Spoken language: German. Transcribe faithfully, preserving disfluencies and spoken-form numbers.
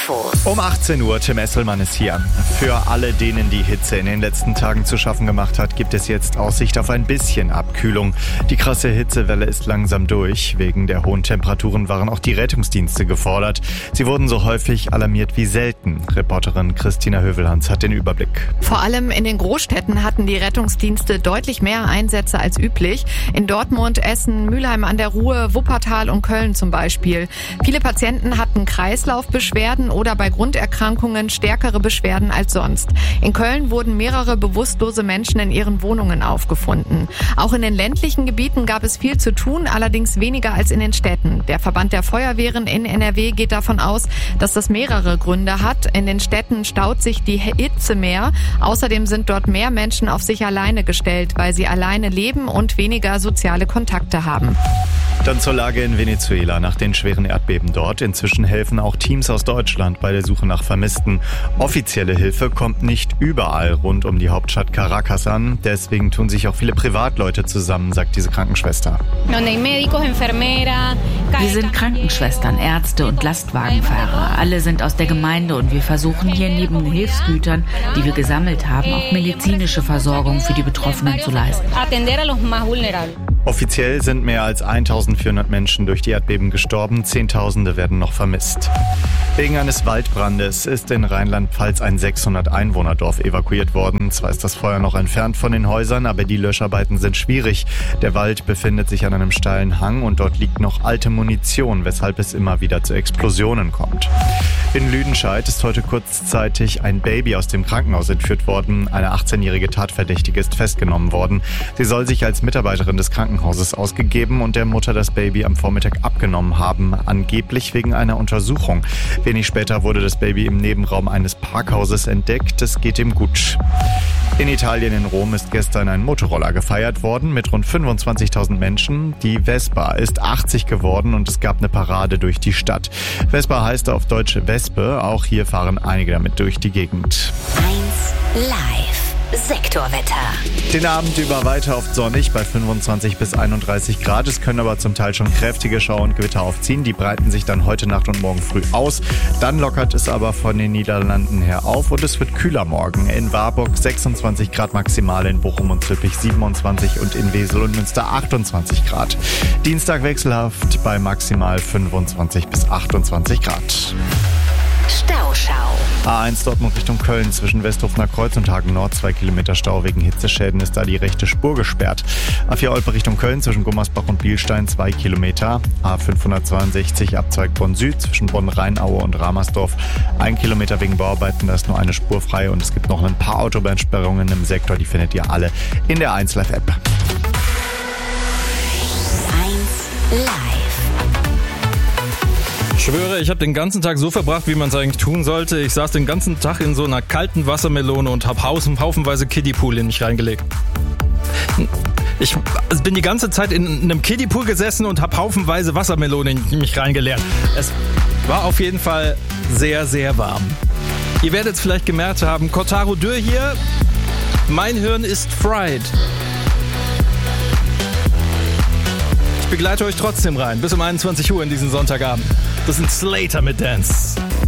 Infos. Um achtzehn Uhr, Tim Esselmann ist hier. Für alle, denen die Hitze in den letzten Tagen zu schaffen gemacht hat, gibt es jetzt Aussicht auf ein bisschen Abkühlung. Die krasse Hitzewelle ist langsam durch. Wegen der hohen Temperaturen waren auch die Rettungsdienste gefordert. Sie wurden so häufig alarmiert wie selten. Reporterin Christina Hövelhans hat den Überblick. Vor allem in den Großstädten hatten die Rettungsdienste deutlich mehr Einsätze als üblich. In Dortmund, Essen, Mülheim an der Ruhr, Wuppertal und Köln zum Beispiel. Viele Patienten hatten Kreislaufbeschwerden oder bei Grunderkrankungen stärkere Beschwerden als sonst. In Köln wurden mehrere bewusstlose Menschen in ihren Wohnungen aufgefunden. Auch in den ländlichen Gebieten gab es viel zu tun, allerdings weniger als in den Städten. Der Verband der Feuerwehren in N R W geht davon aus, dass das mehrere Gründe hat. In den Städten staut sich die Hitze mehr. Außerdem sind dort mehr Menschen auf sich alleine gestellt, weil sie alleine leben und weniger soziale Kontakte haben. Dann zur Lage in Venezuela nach den schweren Erdbeben dort. Inzwischen helfen auch Teams aus Deutschland bei der Suche nach Vermissten. Offizielle Hilfe kommt nicht überall rund um die Hauptstadt Caracas an. Deswegen tun sich auch viele Privatleute zusammen, sagt diese Krankenschwester. Wir sind Krankenschwestern, Ärzte und Lastwagenfahrer. Alle sind aus der Gemeinde und wir versuchen hier neben den Hilfsgütern, die wir gesammelt haben, auch medizinische Versorgung für die Betroffenen zu leisten. Offiziell sind mehr als eintausendvierhundert Menschen durch die Erdbeben gestorben, Zehntausende werden noch vermisst. Wegen eines Waldbrandes ist in Rheinland-Pfalz ein sechshundert Einwohner-Dorf evakuiert worden. Zwar ist das Feuer noch entfernt von den Häusern, aber die Löscharbeiten sind schwierig. Der Wald befindet sich an einem steilen Hang und dort liegt noch alte Munition, weshalb es immer wieder zu Explosionen kommt. In Lüdenscheid ist heute kurzzeitig ein Baby aus dem Krankenhaus entführt worden. Eine achtzehnjährige Tatverdächtige ist festgenommen worden. Sie soll sich als Mitarbeiterin des Krankenhauses ausgegeben und der Mutter das Baby am Vormittag abgenommen haben, angeblich wegen einer Untersuchung. Wenig später wurde das Baby im Nebenraum eines Parkhauses entdeckt. Es geht ihm gut. In Italien in Rom ist gestern ein Motorroller gefeiert worden mit rund fünfundzwanzigtausend Menschen. Die Vespa ist achtzig geworden und es gab eine Parade durch die Stadt. Vespa heißt auf Deutsch Wespe. Auch hier fahren einige damit durch die Gegend. eins live. Sektorwetter. Den Abend über weiter oft sonnig bei fünfundzwanzig bis einunddreißig Grad. Es können aber zum Teil schon kräftige Schauer und Gewitter aufziehen. Die breiten sich dann heute Nacht und morgen früh aus. Dann lockert es aber von den Niederlanden her auf und es wird kühler morgen. In Warburg sechsundzwanzig Grad maximal, in Bochum und Zülpich siebenundzwanzig und in Wesel und Münster achtundzwanzig Grad. Dienstag wechselhaft bei maximal fünfundzwanzig bis achtundzwanzig Grad. Stauschau. A eins Dortmund Richtung Köln zwischen Westhofener Kreuz und Hagen Nord. Zwei Kilometer Stau wegen Hitzeschäden ist da die rechte Spur gesperrt. A vier Olpe Richtung Köln zwischen Gummersbach und Bielstein zwei Kilometer. A fünfhundertzweiundsechzig Abzweig Bonn-Süd zwischen Bonn-Rheinaue und Ramersdorf. Ein Kilometer wegen Bauarbeiten, da ist nur eine Spur frei und es gibt noch ein paar Autobahnsperrungen im Sektor. Die findet ihr alle in der eins Live App. eins live. Ich schwöre, ich habe den ganzen Tag so verbracht, wie man es eigentlich tun sollte. Ich saß den ganzen Tag in so einer kalten Wassermelone und habe haufen, haufenweise Kiddiepool in mich reingelegt. Ich bin die ganze Zeit in einem Kiddiepool gesessen und habe haufenweise Wassermelone in mich reingeleert. Es war auf jeden Fall sehr, sehr warm. Ihr werdet es vielleicht gemerkt haben, Kotaro Dürr hier, mein Hirn ist fried. Ich begleite euch trotzdem rein, bis um einundzwanzig Uhr in diesen Sonntagabend. Das sind Slater mit Dance.